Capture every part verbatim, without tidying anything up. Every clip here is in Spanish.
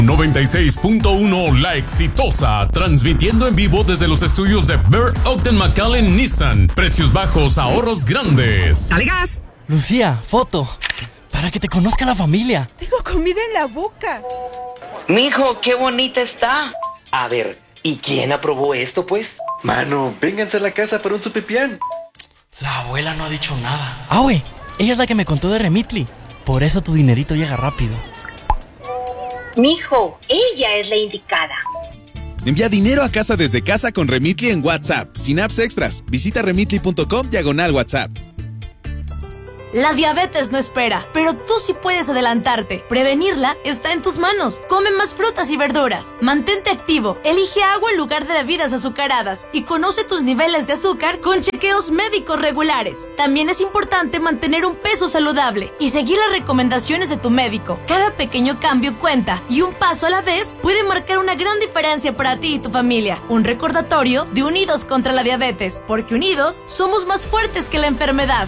noventa y seis punto uno La Exitosa, transmitiendo en vivo desde los estudios de Burr Ogden McAllen Nissan. Precios bajos, ahorros grandes. ¡Dale gas! Lucía, foto. Para que te conozca la familia. Tengo comida en la boca. Mijo, qué bonita está. A ver, ¿y quién aprobó esto, pues? Mano, vénganse a la casa para un sopipián. La abuela no ha dicho nada. Ah, güey, ella es la que me contó de Remitly. Por eso tu dinerito llega rápido. Mijo, ella es la indicada. Envía dinero a casa desde casa con Remitly en WhatsApp, sin apps extras. Visita remitly punto com diagonal WhatsApp. La diabetes no espera, pero tú sí puedes adelantarte. Prevenirla está en tus manos. Come más frutas y verduras. Mantente activo. Elige agua en lugar de bebidas azucaradas. Y conoce tus niveles de azúcar con chequeos médicos regulares. También es importante mantener un peso saludable y seguir las recomendaciones de tu médico. Cada pequeño cambio cuenta y un paso a la vez puede marcar una gran diferencia para ti y tu familia. Un recordatorio de Unidos contra la Diabetes, porque unidos somos más fuertes que la enfermedad.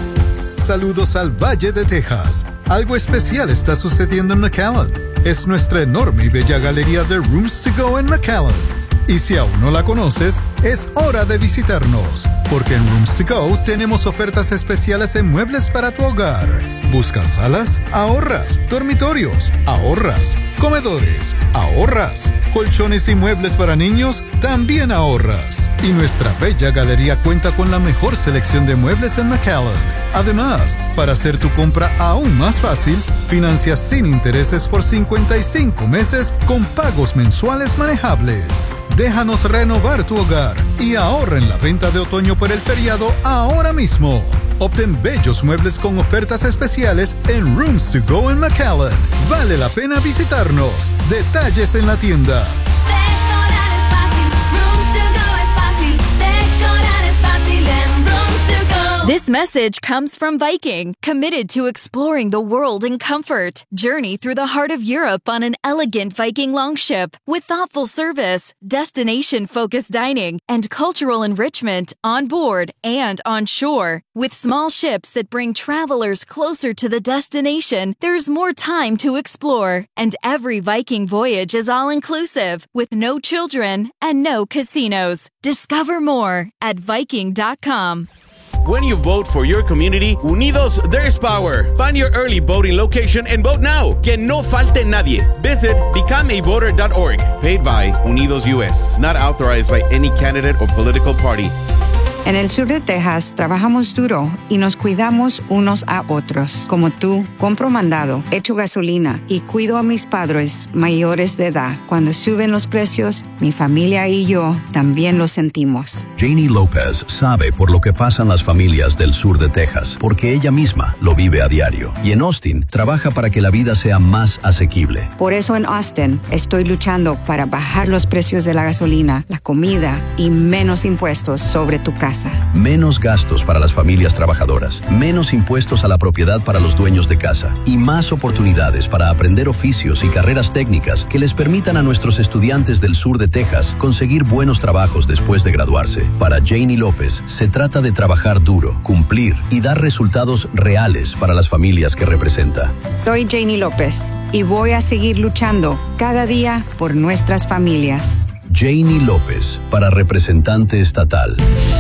Saludos al Valle de Texas. Algo especial está sucediendo en McAllen. Es nuestra enorme y bella galería de Rooms to Go en McAllen. Y si aún no la conoces, es hora de visitarnos, porque en Rooms to Go tenemos ofertas especiales en muebles para tu hogar. ¿Buscas salas? Ahorras. Dormitorios. Ahorras. Comedores. Ahorras. Colchones y muebles para niños. También ahorras. Y nuestra bella galería cuenta con la mejor selección de muebles en McAllen. Además, para hacer tu compra aún más fácil, financia sin intereses por cincuenta y cinco meses con pagos mensuales manejables. Déjanos renovar tu hogar y ahorra en la venta de otoño por el feriado ahora mismo. Obtén bellos muebles con ofertas especiales en Rooms to Go en McAllen. Vale la pena visitarnos. Detalles en la tienda. Decorar es fácil, Rooms to Go es fácil. Decorar es fácil en Rooms to Go. This message comes from Viking, committed to exploring the world in comfort. Journey through the heart of Europe on an elegant Viking longship with thoughtful service, destination-focused dining, and cultural enrichment on board and on shore. With small ships that bring travelers closer to the destination, there's more time to explore. And every Viking voyage is all-inclusive, with no children and no casinos. Discover more at viking dot com. When you vote for your community, Unidos, there's power. Find your early voting location and vote now. Que no falte nadie. Visit become a voter dot org. Paid by Unidos U S. Not authorized by any candidate or political party. En el sur de Texas trabajamos duro y nos cuidamos unos a otros. Como tú, compro mandado, echo gasolina y cuido a mis padres mayores de edad. Cuando suben los precios, mi familia y yo también lo sentimos. Janie López sabe por lo que pasan las familias del sur de Texas, porque ella misma lo vive a diario. Y en Austin trabaja para que la vida sea más asequible. Por eso en Austin estoy luchando para bajar los precios de la gasolina, la comida y menos impuestos sobre tu casa. Menos gastos para las familias trabajadoras, menos impuestos a la propiedad para los dueños de casa y más oportunidades para aprender oficios y carreras técnicas que les permitan a nuestros estudiantes del sur de Texas conseguir buenos trabajos después de graduarse. Para Janie López, se trata de trabajar duro, cumplir y dar resultados reales para las familias que representa. Soy Janie López y voy a seguir luchando cada día por nuestras familias. Janie López, para representante estatal.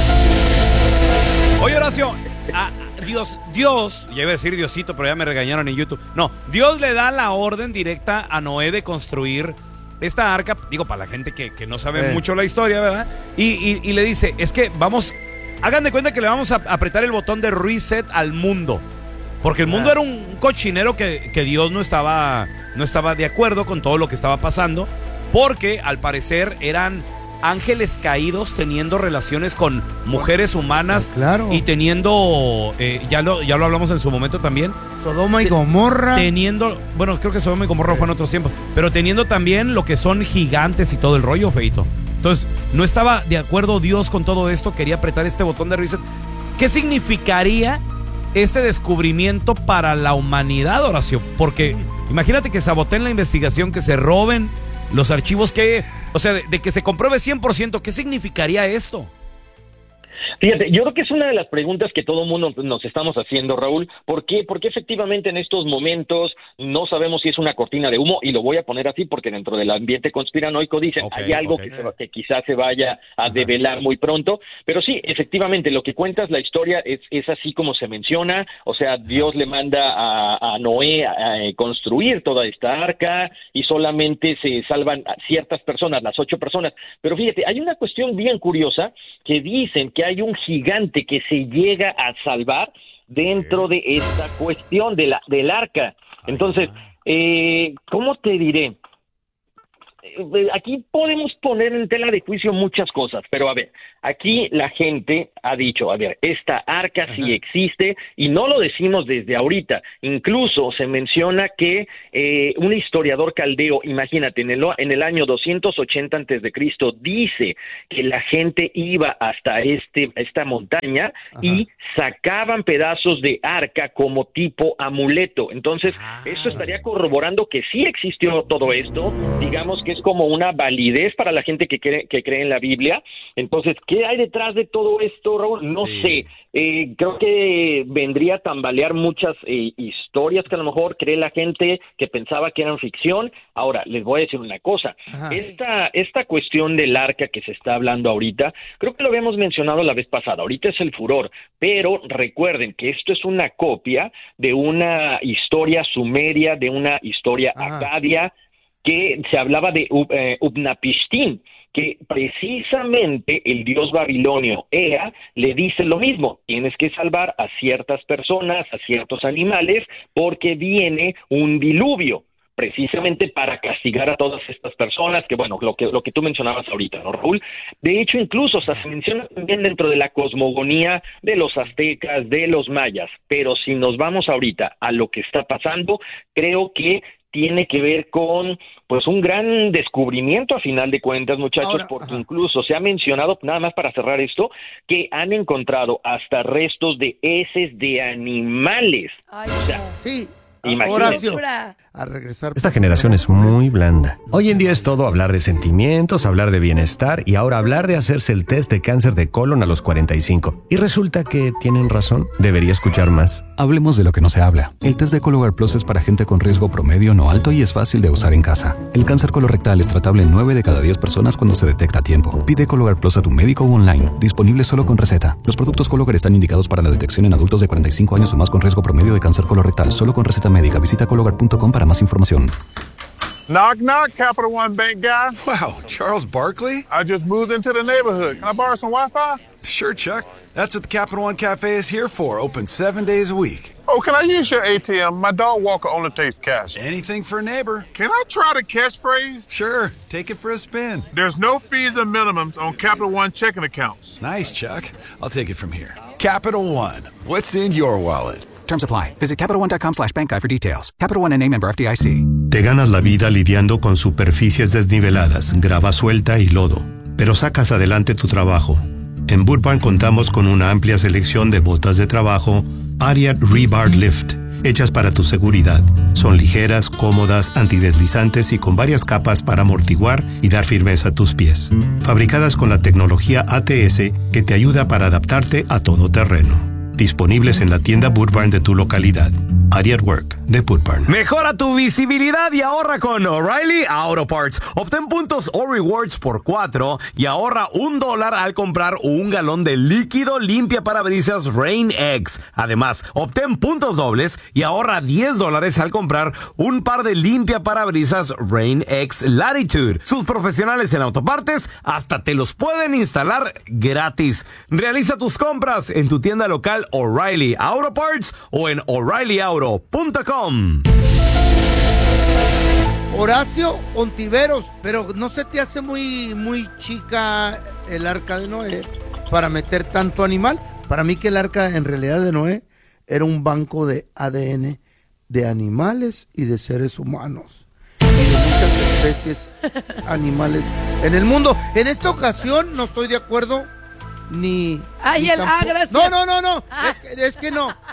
Oye, Horacio, a Dios, Dios, ya iba a decir Diosito, pero ya me regañaron en YouTube. No, Dios le da la orden directa a Noé de construir esta arca, digo, para la gente que, que no sabe eh. mucho la historia, ¿verdad? Y, y, y le dice, es que vamos, hagan de cuenta que le vamos a apretar el botón de reset al mundo. Porque el mundo ah. era un cochinero que, que Dios no estaba, no estaba de acuerdo con todo lo que estaba pasando. Porque al parecer eran ángeles caídos teniendo relaciones con mujeres humanas. Ah, claro. Y teniendo, eh, ya, lo, ya lo hablamos en su momento también. Sodoma y Gomorra. Teniendo, bueno, creo que Sodoma y Gomorra sí. fue en otros tiempos. Pero teniendo también lo que son gigantes y todo el rollo, feito. Entonces, no estaba de acuerdo Dios con todo esto, quería apretar este botón de reset. ¿Qué significaría este descubrimiento para la humanidad, Horacio? Porque imagínate que saboteen la investigación, que se roben los archivos, que, o sea, de, de que se compruebe cien por ciento, ¿qué significaría esto? Fíjate, yo creo que es una de las preguntas que todo el mundo nos estamos haciendo, Raúl. ¿Por qué? Porque efectivamente en estos momentos no sabemos si es una cortina de humo, y lo voy a poner así porque dentro del ambiente conspiranoico dicen okay, hay algo okay. que, se, que quizás se vaya a Ajá. develar muy pronto, pero sí, efectivamente, lo que cuentas la historia es, es así como se menciona. O sea, Dios le manda a, a Noé a, a construir toda esta arca y solamente se salvan a ciertas personas, las ocho personas. Pero fíjate, hay una cuestión bien curiosa que dicen que hay un gigante que se llega a salvar dentro de esta cuestión de la, del arca. Entonces, eh, ¿cómo te diré? Aquí podemos poner en tela de juicio muchas cosas, pero a ver, aquí la gente ha dicho, a ver, esta arca Ajá. sí existe y no lo decimos desde ahorita. Incluso se menciona que eh, un historiador caldeo, imagínate, en el, en el año doscientos ochenta antes de Cristo, dice que la gente iba hasta este esta montaña Ajá. y sacaban pedazos de arca como tipo amuleto. Entonces, ah. eso estaría corroborando que sí existió todo esto, digamos que es como una validez para la gente que cree, que cree en la Biblia. Entonces, ¿qué hay detrás de todo esto, Raúl? No sí. sé. Eh, creo que vendría a tambalear muchas eh, historias que a lo mejor cree la gente que pensaba que eran ficción. Ahora, les voy a decir una cosa. Esta, esta cuestión del arca que se está hablando ahorita, creo que lo habíamos mencionado la vez pasada. Ahorita es el furor, pero recuerden que esto es una copia de una historia sumeria, de una historia Ajá. acadia, que se hablaba de uh, Upnapishtim, que precisamente el dios babilonio Ea le dice lo mismo: tienes que salvar a ciertas personas, a ciertos animales, porque viene un diluvio, precisamente para castigar a todas estas personas, que bueno, lo que lo que tú mencionabas ahorita, ¿no, Raúl? De hecho, incluso o sea, se menciona también dentro de la cosmogonía de los aztecas, de los mayas, pero si nos vamos ahorita a lo que está pasando, creo que tiene que ver con pues un gran descubrimiento a final de cuentas, muchachos, Ahora, porque ajá. incluso se ha mencionado, nada más para cerrar esto, que han encontrado hasta restos de heces de animales. Ay, o sea, sí. Horacio, a regresar. Esta generación es muy blanda. Hoy en día es todo hablar de sentimientos, hablar de bienestar y ahora hablar de hacerse el test de cáncer de colon a los cuarenta y cinco. Y resulta que tienen razón. Debería escuchar más. Hablemos de lo que no se habla. El test de Cologuard Plus es para gente con riesgo promedio no alto y es fácil de usar en casa. El cáncer colorectal es tratable en nueve de cada diez personas cuando se detecta a tiempo. Pide Cologuard Plus a tu médico o online. Disponible solo con receta. Los productos Cologuard están indicados para la detección en adultos de cuarenta y cinco años o más con riesgo promedio de cáncer colorectal. Solo con receta médica. Visita Cologuard punto com para más información. Knock, knock, Capital One Bank guy. Wow, Charles Barkley? I just moved into the neighborhood. Can I borrow some Wi-Fi? Sure, Chuck. That's what the Capital One Cafe is here for. Open seven days a week. Oh, can I use your A T M? My dog Walker only takes cash. Anything for a neighbor. Can I try the catchphrase? Sure. Take it for a spin. There's no fees and minimums on Capital One checking accounts. Nice, Chuck. I'll take it from here. Capital One. What's in your wallet? Terms apply. Visit Capital One dot com slash bank guide for details. Capital One N A member F D I C. Te ganas la vida lidiando con superficies desniveladas, grava suelta y lodo, pero sacas adelante tu trabajo. En Boot Barn contamos con una amplia selección de botas de trabajo Ariat Rebar Lift, hechas para tu seguridad. Son ligeras, cómodas, antideslizantes y con varias capas para amortiguar y dar firmeza a tus pies. Fabricadas con la tecnología A T S que te ayuda para adaptarte a todo terreno. Disponibles en la tienda Boot Barn de tu localidad. Ariat Work de Boot Barn. Mejora tu visibilidad y ahorra con O'Reilly Auto Parts. Obtén puntos o rewards por cuatro y ahorra un dólar al comprar un galón de líquido limpia parabrisas Rain-X. Además, obtén puntos dobles y ahorra diez dólares al comprar un par de limpia parabrisas Rain-X Latitude. Sus profesionales en autopartes hasta te los pueden instalar gratis. Realiza tus compras en tu tienda local O'Reilly Auto Parts o en O'Reilly Auto punto com. Horacio Ontiveros, pero ¿no se te hace muy, muy chica el arca de Noé para meter tanto animal? Para mí que el arca en realidad de Noé era un banco de A D N de animales y de seres humanos y de muchas especies animales en el mundo. En esta ocasión no estoy de acuerdo ni... Ay, ni el tampoco... ah, gracias. No, no, no, no, ah. es, que, es que no.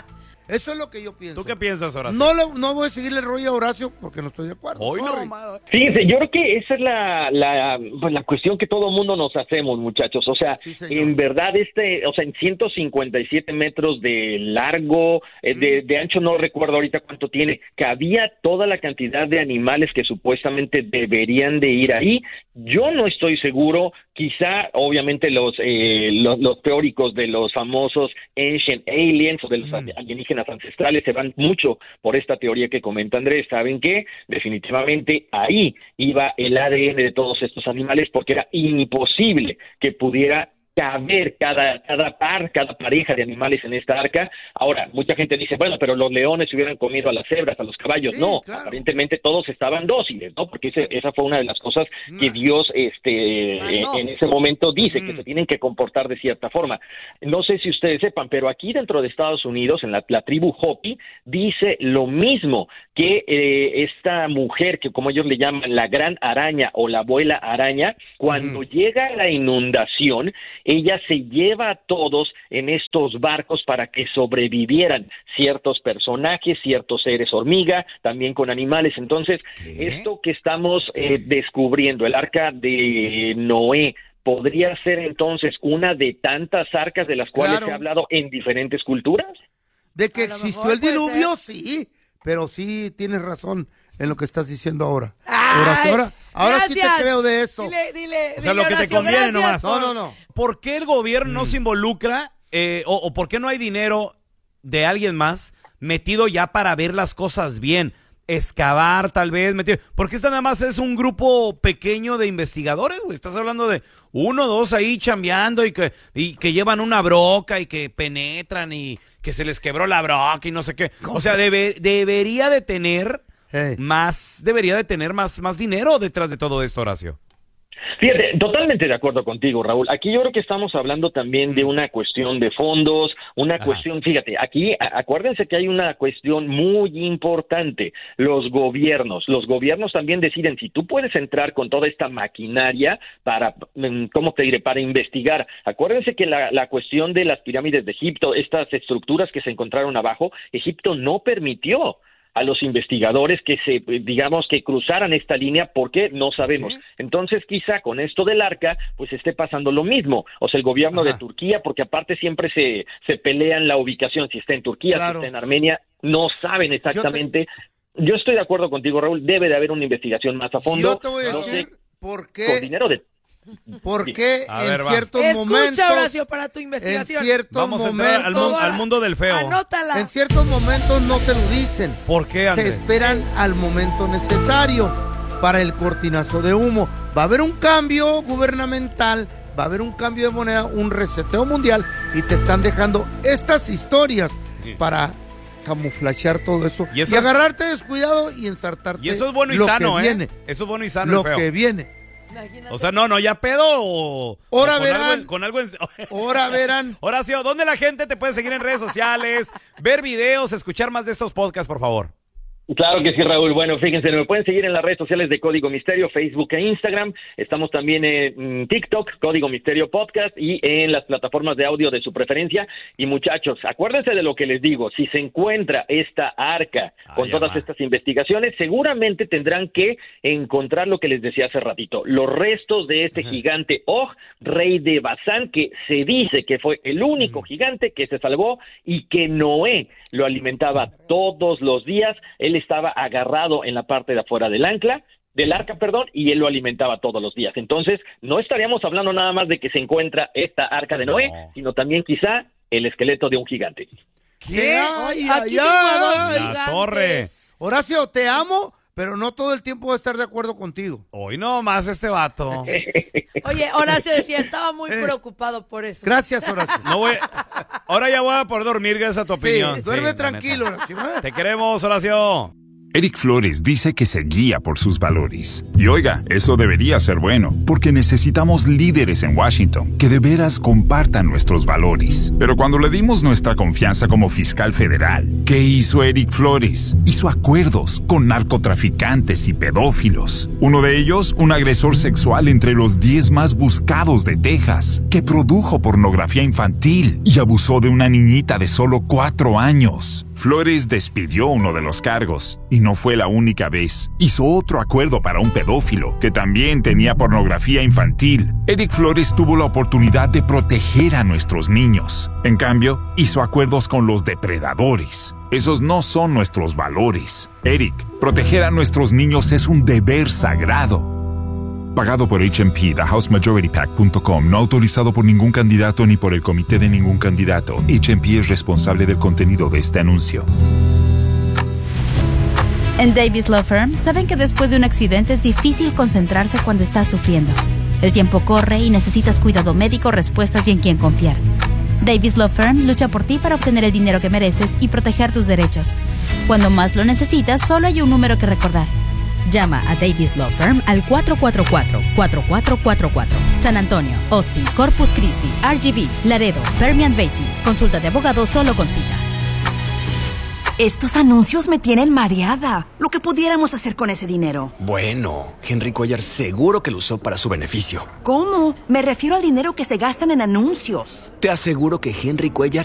Eso es lo que yo pienso. ¿Tú qué piensas, Horacio? No, le, no voy a seguirle el rollo a Horacio porque no estoy de acuerdo. Hoy no, Fíjense, yo creo que esa es la, la, pues la cuestión que todo mundo nos hacemos, muchachos. O sea, sí, en verdad, este, o sea, en ciento cincuenta y siete metros de largo, eh, de, de ancho, no recuerdo ahorita cuánto tiene, cabía toda la cantidad de animales que supuestamente deberían de ir ahí. Yo no estoy seguro, quizá, obviamente, los, eh, los, los teóricos de los famosos Ancient Aliens o de los mm. alienígenas ancestrales se van mucho por esta teoría que comenta Andrés. ¿Saben qué? Definitivamente ahí iba el A D N de todos estos animales porque era imposible que pudiera caber cada, cada par, cada pareja de animales en esta arca. Ahora, mucha gente dice, bueno, pero los leones se hubieran comido a las cebras, a los caballos. Sí, no, claro. Aparentemente todos estaban dóciles, ¿no? Porque ese, esa fue una de las cosas que Dios este, ah, no. en ese momento dice, mm. que se tienen que comportar de cierta forma. No sé si ustedes sepan, pero aquí dentro de Estados Unidos, en la, la tribu Hopi, dice lo mismo, que eh, esta mujer, que como ellos le llaman la gran araña o la abuela araña, cuando mm. llega la inundación, ella se lleva a todos en estos barcos para que sobrevivieran ciertos personajes, ciertos seres hormiga, también con animales. Entonces, ¿qué? Esto que estamos eh, descubriendo, el arca de Noé, ¿podría ser entonces una de tantas arcas de las cuales claro. se ha hablado en diferentes culturas? De que existió el diluvio, sí, pero sí tienes razón en lo que estás diciendo ahora. Ay, ahora ahora sí te creo de eso. Dile, dile, o sea, dile, lo que Horacio, te conviene gracias, nomás. No, no, no. ¿Por qué el gobierno mm. no se involucra eh, o, o por qué no hay dinero de alguien más metido ya para ver las cosas bien? Excavar, tal vez, metido. Porque esta nada más es un grupo pequeño de investigadores, güey. Estás hablando de uno o dos ahí chambeando y que, y que llevan una broca y que penetran y que se les quebró la broca y no sé qué. O sea, debe, debería de tener hey. más, debería de tener más, más dinero detrás de todo esto, Horacio. Fíjate, totalmente de acuerdo contigo, Raúl. Aquí yo creo que estamos hablando también de una cuestión de fondos, una Ajá. cuestión, fíjate, aquí a, acuérdense que hay una cuestión muy importante, los gobiernos. Los gobiernos también deciden si tú puedes entrar con toda esta maquinaria para, ¿cómo te diré?, para investigar. Acuérdense que la, la cuestión de las pirámides de Egipto, estas estructuras que se encontraron abajo, Egipto no permitió a los investigadores que se, digamos, que cruzaran esta línea, porque no sabemos. ¿Qué? Entonces, quizá con esto del arca, pues esté pasando lo mismo. O sea, el gobierno Ajá. de Turquía, porque aparte siempre se, se pelean la ubicación, si está en Turquía, claro. si está en Armenia, no saben exactamente. Yo, te... Yo estoy de acuerdo contigo, Raúl, debe de haber una investigación más a fondo. Yo te voy a no decir sé, por qué. Con dinero de... Porque a en ver, ciertos Escucha, momentos, Horacio, para tu investigación. En ciertos Vamos momentos, a entrar al, mu al mundo del feo. Anótala. En ciertos momentos no te lo dicen. ¿Por qué, Andrés? Se esperan al momento necesario para el cortinazo de humo. Va a haber un cambio gubernamental, va a haber un cambio de moneda, un reseteo mundial, y te están dejando estas historias sí. para camuflachear todo eso y, eso y agarrarte es... descuidado y ensartarte. Y eso es bueno y sano, ¿eh? Viene, eso es bueno y sano. Lo feo. que viene. Imagínate. O sea, no, no, ya pedo o... Ahora o verán. Algo en, con algo en... Ahora verán. Horacio, ¿dónde la gente te puede seguir en redes sociales, ver videos, escuchar más de estos podcasts, por favor? Claro que sí, Raúl. Bueno, fíjense, me pueden seguir en las redes sociales de Código Misterio, Facebook e Instagram. Estamos también en TikTok, Código Misterio Podcast, y en las plataformas de audio de su preferencia. Y muchachos, acuérdense de lo que les digo. Si se encuentra esta arca ah, con todas va. estas investigaciones, seguramente tendrán que encontrar lo que les decía hace ratito. Los restos de este Ajá. gigante Og, rey de Basán, que se dice que fue el único Ajá. gigante que se salvó y que Noé lo alimentaba todos los días. Él estaba agarrado en la parte de afuera del ancla, del arca, perdón, y él lo alimentaba todos los días. Entonces, no estaríamos hablando nada más de que se encuentra esta arca de Noé, no. sino también quizá el esqueleto de un gigante. ¿Qué? Ay, Aquí ay, tengo a dos ay, gigantes. La torre. Horacio, te amo, pero no todo el tiempo voy a estar de acuerdo contigo. Hoy no más este vato. Oye, Horacio decía, estaba muy eh. preocupado por eso. Gracias, Horacio. No voy, ahora ya voy a poder dormir gracias a tu opinión. Sí, duerme sí, tranquilo, Horacio. Te queremos, Horacio. Eric Flores dice que se guía por sus valores. Y oiga, eso debería ser bueno, porque necesitamos líderes en Washington que de veras compartan nuestros valores. Pero cuando le dimos nuestra confianza como fiscal federal, ¿qué hizo Eric Flores? Hizo acuerdos con narcotraficantes y pedófilos. Uno de ellos, un agresor sexual entre los diez más buscados de Texas, que produjo pornografía infantil y abusó de una niñita de solo cuatro años. Flores despidió uno de los cargos, y no fue la única vez. Hizo otro acuerdo para un pedófilo, que también tenía pornografía infantil. Eric Flores tuvo la oportunidad de proteger a nuestros niños. En cambio, hizo acuerdos con los depredadores. Esos no son nuestros valores. Eric, proteger a nuestros niños es un deber sagrado. Pagado por H and P, the house majority pac punto com, no autorizado por ningún candidato ni por el comité de ningún candidato. H and P es responsable del contenido de este anuncio. En Davis Law Firm saben que después de un accidente es difícil concentrarse cuando estás sufriendo. El tiempo corre y necesitas cuidado médico, respuestas y en quién confiar. Davis Law Firm lucha por ti para obtener el dinero que mereces y proteger tus derechos. Cuando más lo necesitas, solo hay un número que recordar. Llama a Davis Law Firm al cuatro cuatro cuatro, cuatro cuatro cuatro cuatro. San Antonio, Austin, Corpus Christi, R G V, Laredo, Permian Basin. Consulta de abogado solo con cita. Estos anuncios me tienen mareada. Lo que pudiéramos hacer con ese dinero. Bueno, Henry Cuellar seguro que lo usó para su beneficio. ¿Cómo? Me refiero al dinero que se gastan en anuncios. Te aseguro que Henry Cuellar